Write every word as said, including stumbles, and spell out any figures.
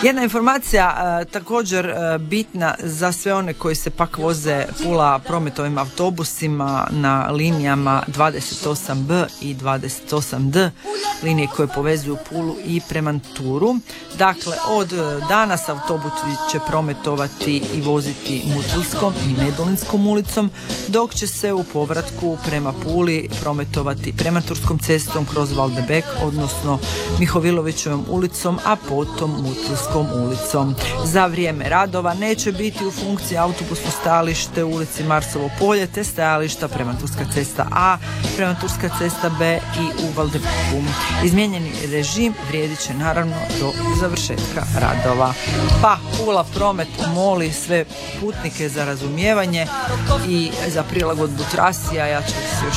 Jedna informacija e, također e, bitna za sve one koji se pak voze Pula prometovim autobusima na linijama dvadeset osam B i dvadeset osam D, linije koje povezuju Pulu i Premanturu. Dakle, od danas autobusi će prometovati i voziti Mutvilskom i Medulinskom ulicom, dok će se u povratku prema Puli prometovati Premanturskom cestom kroz Valdebek, odnosno Mihovilovićevom ulicom, a potom Mutvilskom ulicom. Za vrijeme radova neće biti u funkciji autobusno stajalište u ulici Marsovo polje te stajališta Premanturska cesta A, Premanturska cesta B i u Valdebeku. Izmijenjeni režim vrijedit će naravno do završetka radova. Pa Pula promet moli sve putnike za razumijevanje i za prilagodbu trasi, a ja ću se još